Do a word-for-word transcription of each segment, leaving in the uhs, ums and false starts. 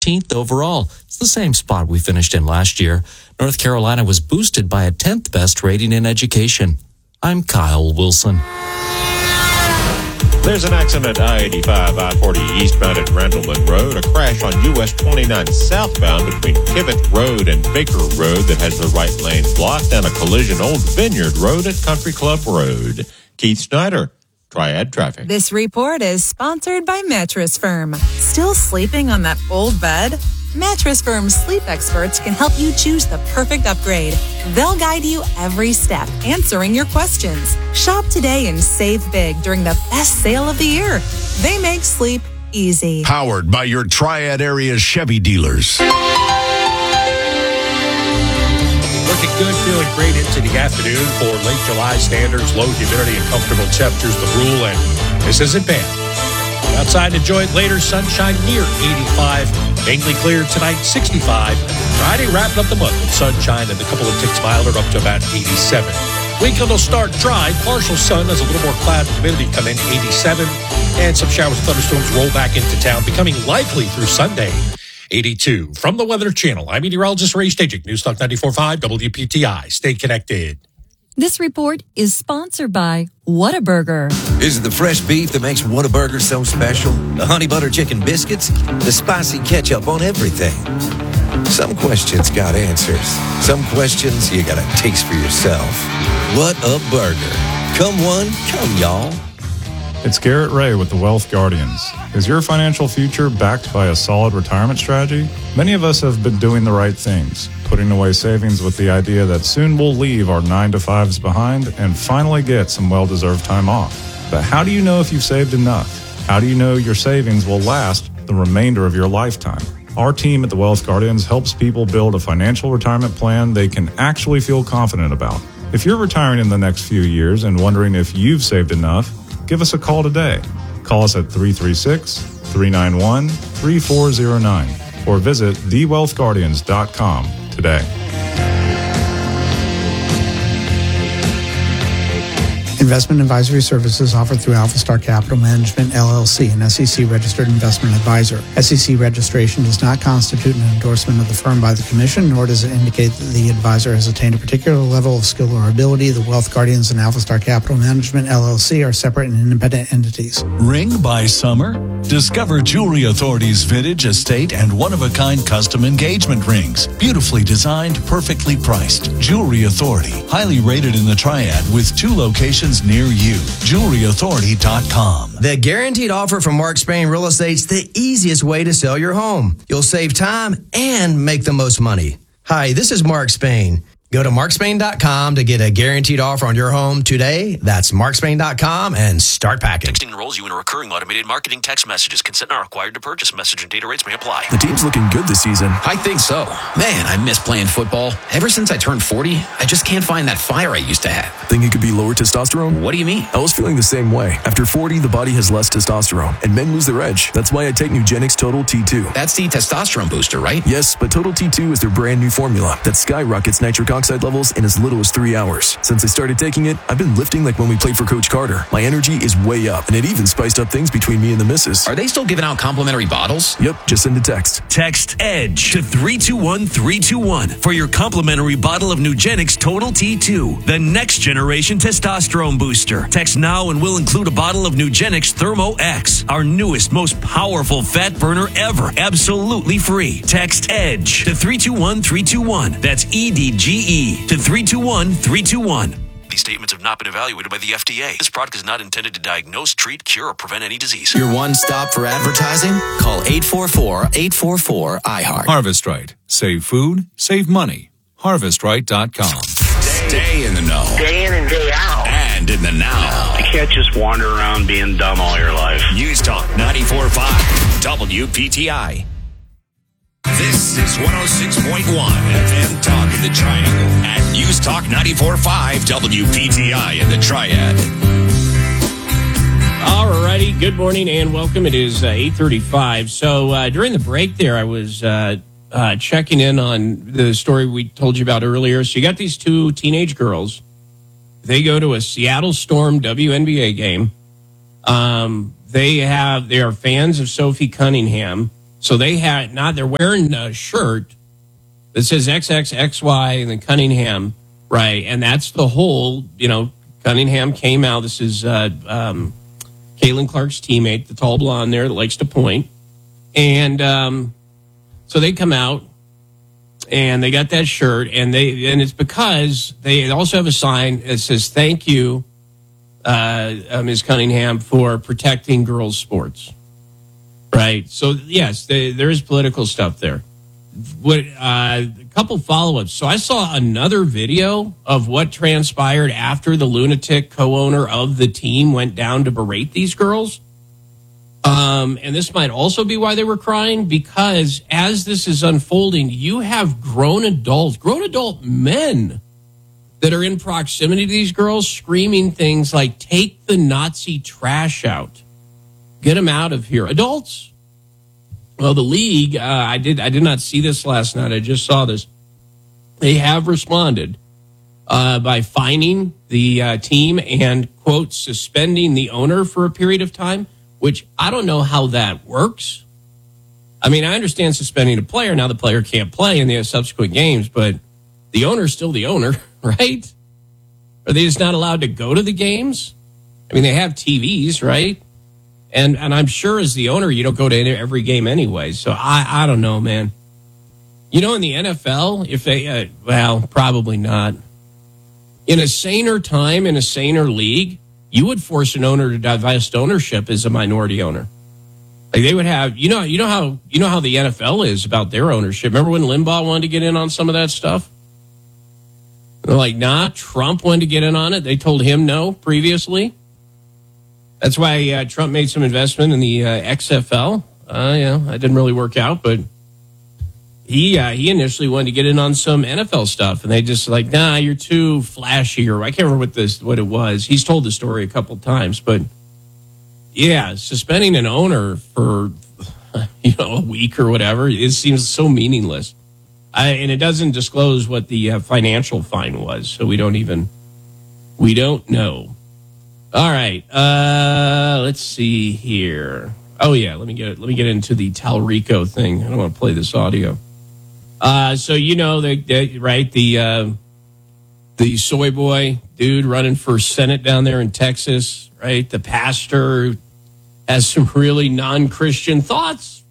thirteenth overall. It's the same spot we finished in last year. North Carolina was boosted by a tenth best rating in education. I'm Kyle Wilson. There's an accident at I eighty-five, I forty eastbound at Randleman Road. A crash on U S twenty-nine southbound between Kivett Road and Baker Road that has the right lane blocked, and a collision Old Vineyard Road at Country Club Road. Keith Snyder, Triad Traffic. This report is sponsored by Mattress Firm. Still sleeping on that old bed? Mattress Firm's sleep experts can help you choose the perfect upgrade. They'll guide you every step, answering your questions. Shop today and save big during the best sale of the year. They make sleep easy. Powered by your Triad area Chevy dealers. Looking good, feeling great into the afternoon for late July standards, low humidity and comfortable temperatures, the rule, and this isn't bad. Outside, enjoy it later. Sunshine near eighty-five. Mainly clear tonight, sixty-five. Friday, wrapping up the month with sunshine and a couple of ticks milder up to about eighty-seven. Weekend will start dry. Partial sun as a little more cloud and humidity come in, eighty-seven. And some showers and thunderstorms roll back into town, becoming likely through Sunday, eighty-two. From the Weather Channel, I'm meteorologist Ray Stajic, News Talk ninety-four point five W P T I. Stay connected. This report is sponsored by Whataburger. Is it the fresh beef that makes Whataburger so special? The honey butter chicken biscuits? The spicy ketchup on everything? Some questions got answers. Some questions you gotta taste for yourself. What a burger. Come one, come y'all. It's Garrett Ray with the Wealth Guardians. Is your financial future backed by a solid retirement strategy? Many of us have been doing the right things, putting away savings with the idea that soon we'll leave our nine to fives behind and finally get some well-deserved time off. But how do you know if you've saved enough? How do you know your savings will last the remainder of your lifetime? Our team at the Wealth Guardians helps people build a financial retirement plan they can actually feel confident about. If you're retiring in the next few years and wondering if you've saved enough, give us a call today. Call us at three three six, three nine one, three four zero nine or visit the wealth guardians dot com today. Investment advisory services offered through AlphaStar Capital Management, L L C, an S E C-registered investment advisor. S E C registration does not constitute an endorsement of the firm by the Commission, nor does it indicate that the advisor has attained a particular level of skill or ability. The Wealth Guardians and AlphaStar Capital Management, L L C, are separate and independent entities. Ring by summer? Discover Jewelry Authority's vintage, estate, and one-of-a-kind custom engagement rings. Beautifully designed, perfectly priced. Jewelry Authority, highly rated in the Triad with two locations near you. jewelry authority dot com. The guaranteed offer from Mark Spain Real Estate's the easiest way to sell your home. You'll save time and make the most money. Hi, this is Mark Spain. Go to mark spain dot com to get a guaranteed offer on your home today. That's mark spain dot com and start packing. Texting enrolls you in a recurring automated marketing text messages. Consent not required to purchase. Message and data rates may apply. The team's looking good this season. I think so. Man, I miss playing football. Ever since I turned forty, I just can't find that fire I used to have. Think it could be lower testosterone? What do you mean? I was feeling the same way. After forty, the body has less testosterone, and men lose their edge. That's why I take Nugenix Total T two. That's the testosterone booster, right? Yes, but Total T two is their brand new formula that skyrockets nitric oxide levels in as little as three hours. Since I started taking it, I've been lifting like when we played for Coach Carter. My energy is way up, and it even spiced up things between me and the missus. Are they still giving out complimentary bottles? Yep, just send a text. Text EDGE to three two one three two one for your complimentary bottle of Nugenix Total T two, the next generation testosterone booster. Text now and we'll include a bottle of Nugenix Thermo X, our newest, most powerful fat burner ever, absolutely free. Text EDGE to three two one three two one. That's E D G E to three two one three two one. These statements have not been evaluated by the F D A. This product is not intended to diagnose, treat, cure, or prevent any disease. Your one stop for advertising? Call eight four four, eight four four, I heart. Harvest Right. Save food, save money. harvest right dot com. Stay in the know. Day in and day out. And in the now. You can't just wander around being dumb all your life. News Talk ninety-four point five W P T I. This is one oh six point one F M Talk in the Triangle at News Talk ninety-four point five W P T I in the Triad. All righty, good morning and welcome. It is uh, eight thirty-five. So uh, during the break there, I was uh, uh, checking in on the story we told you about earlier. So you got these two teenage girls. They go to a Seattle Storm W N B A game. Um, they have they are fans of Sophie Cunningham. So they had not, they're wearing a shirt that says X X X Y and then Cunningham, right? And that's the whole, you know, Cunningham came out. This is uh, um, Caitlin Clark's teammate, the tall blonde there that likes to point. And um, so they come out and they got that shirt, and they and it's because they also have a sign that says, thank you, uh, uh, Miz Cunningham, for protecting girls' sports. Right. So, yes, they, there is political stuff there. What uh, a couple follow-ups. So I saw another video of what transpired after the lunatic co-owner of the team went down to berate these girls. Um, and this might also be why they were crying, because as this is unfolding, you have grown adults, grown adult men that are in proximity to these girls screaming things like, take the Nazi trash out. Get them out of here. Adults. Well, the league, uh, I did I did not see this last night. I just saw this. They have responded uh, by fining the uh, team and, quote, suspending the owner for a period of time, which I don't know how that works. I mean, I understand suspending a player. Now the player can't play in the subsequent games, but the owner's still the owner, right? Are they just not allowed to go to the games? I mean, they have T Vs, right? And and I'm sure as the owner, you don't go to every game anyway. So I, I don't know, man. You know, in the N F L, if they, uh, well, probably not. In a saner time, in a saner league, you would force an owner to divest ownership as a minority owner. Like they would have, you know, you know how you know how the N F L is about their ownership. Remember when Limbaugh wanted to get in on some of that stuff? They're like, nah, Trump wanted to get in on it. They told him no previously. That's why uh, Trump made some investment in the uh, X F L. Uh, yeah, that didn't really work out, but he uh, he initially wanted to get in on some N F L stuff, and they just like, nah, you're too flashy, or I can't remember what this what it was. He's told the story a couple times, but yeah, suspending an owner for you know a week or whatever, it seems so meaningless. I, and it doesn't disclose what the uh, financial fine was, so we don't even we don't know. All right, uh, let's see here. Oh yeah, let me get let me get into the Talrico thing. I don't want to play this audio. Uh, so you know the, the right the uh, the soy boy dude running for Senate down there in Texas, right? The pastor has some really non-Christian thoughts,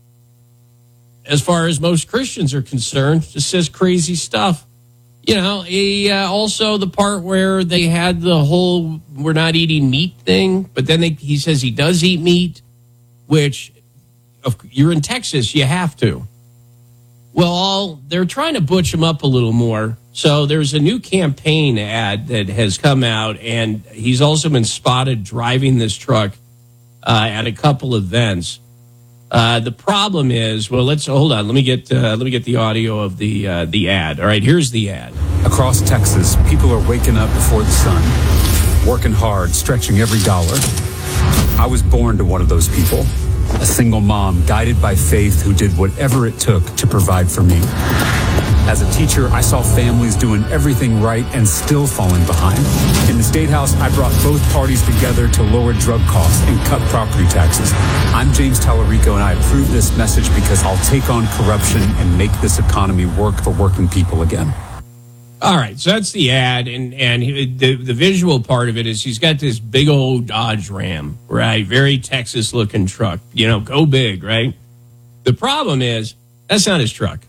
as far as most Christians are concerned. Just says crazy stuff. You know, he, uh, also the part where they had the whole we're not eating meat thing, but then they, he says he does eat meat, which if you're in Texas, you have to. Well, all, they're trying to butch him up a little more. So there's a new campaign ad that has come out, and he's also been spotted driving this truck uh, at a couple events. Uh, the problem is, well, let's hold on. Let me get uh, let me get the audio of the uh, the ad. All right, here's the ad. Across Texas, people are waking up before the sun, working hard, stretching every dollar. I was born to one of those people, a single mom guided by faith who did whatever it took to provide for me. As a teacher, I saw families doing everything right and still falling behind. In the State House, I brought both parties together to lower drug costs and cut property taxes. I'm James Talarico, and I approve this message because I'll take on corruption and make this economy work for working people again. All right, so that's the ad, and and he, the the visual part of it is he's got this big old Dodge Ram, right? Very Texas-looking truck. You know, go big, right? The problem is that's not his truck.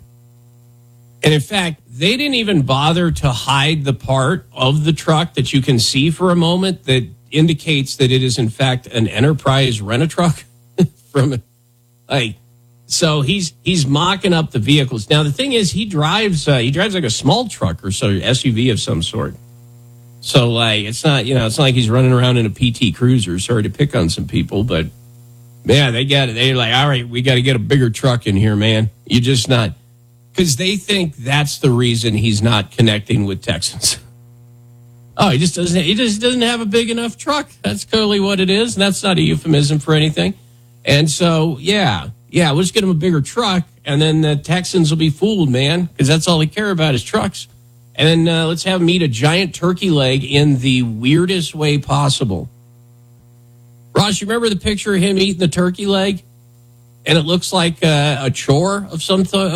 And in fact, they didn't even bother to hide the part of the truck that you can see for a moment that indicates that it is, in fact, an Enterprise rent-a-truck from, like, so he's he's mocking up the vehicles. Now, the thing is, he drives uh, he drives like a small truck or so, S U V of some sort. So, like, it's not, you know, it's not like he's running around in a P T Cruiser. Sorry to pick on some people, but, man, they got it. They're like, all right, we got to get a bigger truck in here, man. You're just not. Because they think that's the reason he's not connecting with Texans. Oh, he just doesn't. He just doesn't have a big enough truck. That's clearly what it is, and that's not a euphemism for anything. And so, yeah, yeah, we'll just get him a bigger truck, and then the Texans will be fooled, man, because that's all they care about is trucks. And then uh, let's have him eat a giant turkey leg in the weirdest way possible. Ross, you remember the picture of him eating the turkey leg? and it looks like uh, a chore of some th-